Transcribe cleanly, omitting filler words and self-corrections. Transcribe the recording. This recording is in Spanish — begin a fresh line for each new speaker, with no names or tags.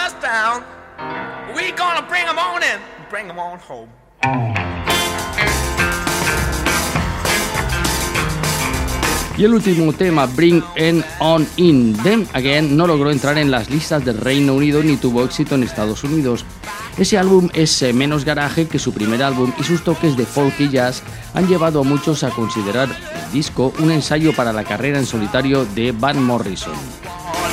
us down, we gonna bring them on in, bring them on home.
Y el último tema, Bring It On In, Them Again, no logró entrar en las listas del Reino Unido ni tuvo éxito en Estados Unidos. Ese álbum es menos garaje que su primer álbum y sus toques de folk y jazz han llevado a muchos a considerar el disco un ensayo para la carrera en solitario de Van Morrison.